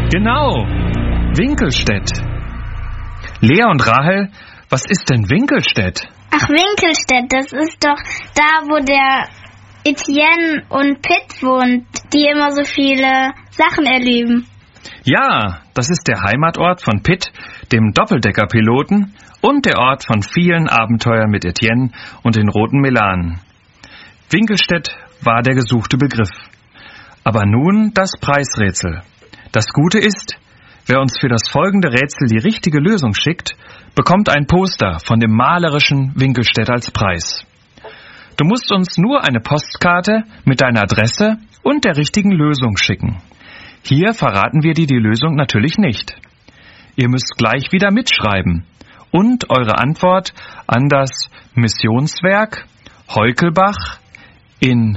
Genau, Winkelstedt. Lea und Rahel, was ist denn Winkelstedt? Ach, Winkelstedt, das ist doch da, wo der Etienne und Pitt wohnt, die immer so viele Sachen erleben. Ja, das ist der Heimatort von Pitt, dem Doppeldeckerpiloten, und der Ort von vielen Abenteuern mit Etienne und den roten Melanen. Winkelstedt war der gesuchte Begriff. Aber nun das Preisrätsel. Das Gute ist, wer uns für das folgende Rätsel die richtige Lösung schickt, bekommt ein Poster von dem malerischen Winkelstedt als Preis. Du musst uns nur eine Postkarte mit deiner Adresse und der richtigen Lösung schicken. Hier verraten wir dir die Lösung natürlich nicht. Ihr müsst gleich wieder mitschreiben und eure Antwort an das Missionswerk Heukelbach in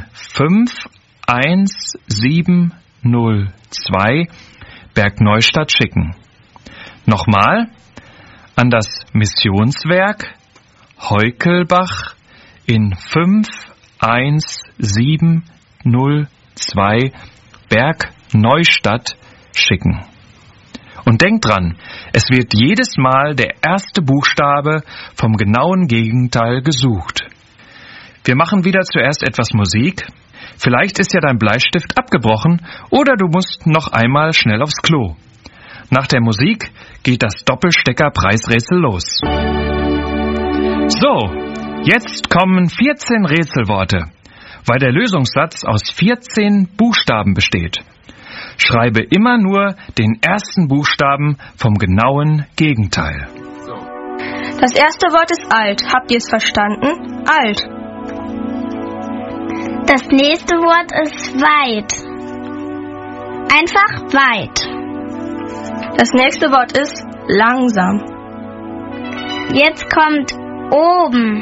51702 Bergneustadt schicken. Nochmal, an das Missionswerk Heukelbach in 51702 Bergneustadt schicken. Und denkt dran, es wird jedes Mal der erste Buchstabe vom genauen Gegenteil gesucht. Wir machen wieder zuerst etwas Musik. Vielleicht ist ja dein Bleistift abgebrochen oder du musst noch einmal schnell aufs Klo. Nach der Musik geht das Doppelstecker-Preisrätsel los. So, jetzt kommen 14 Rätselworte, weil der Lösungssatz aus 14 Buchstaben besteht. Schreibe immer nur den ersten Buchstaben vom genauen Gegenteil. Das erste Wort ist alt. Habt ihr es verstanden? Alt. Das nächste Wort ist weit. Einfach weit. Das nächste Wort ist langsam. Jetzt kommt oben.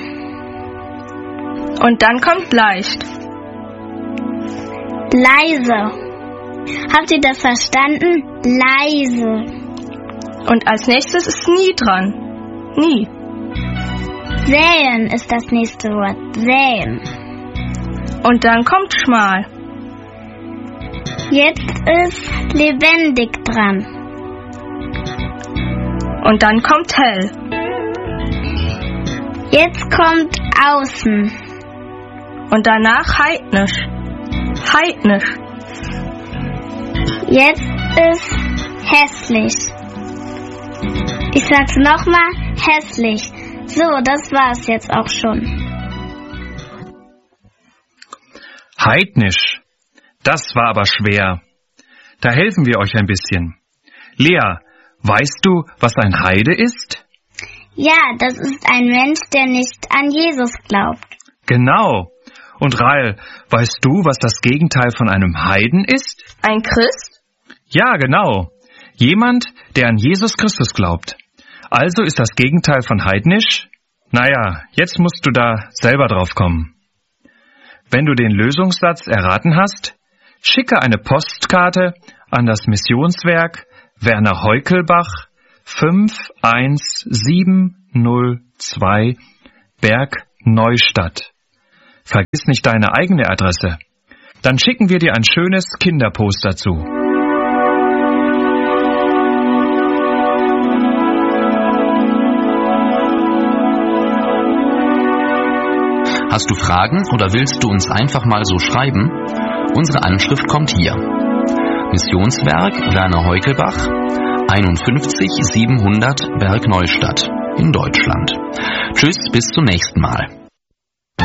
Und dann kommt leicht. Leise. Habt ihr das verstanden? Leise. Und als nächstes ist nie dran. Nie. Säen ist das nächste Wort. Säen. Und dann kommt schmal. Jetzt ist lebendig dran. Und dann kommt hell. Jetzt kommt außen. Und danach heidnisch. Heidnisch. Jetzt ist hässlich. Ich sag's nochmal, hässlich. So, das war's jetzt auch schon. Heidnisch. Das war aber schwer. Da helfen wir euch ein bisschen. Lea, weißt du, was ein Heide ist? Ja, das ist ein Mensch, der nicht an Jesus glaubt. Genau. Und Rahel, weißt du, was das Gegenteil von einem Heiden ist? Ein Christ? Ja, genau. Jemand, der an Jesus Christus glaubt. Also ist das Gegenteil von heidnisch? Naja, jetzt musst du da selber drauf kommen. Wenn du den Lösungssatz erraten hast, schicke eine Postkarte an das Missionswerk Werner Heukelbach 51702 Bergneustadt. Vergiss nicht deine eigene Adresse. Dann schicken wir dir ein schönes Kinderposter zu. Hast du Fragen oder willst du uns einfach mal so schreiben? Unsere Anschrift kommt hier. Missionswerk Werner Heukelbach 51700 Bergneustadt in Deutschland. Tschüss, bis zum nächsten Mal.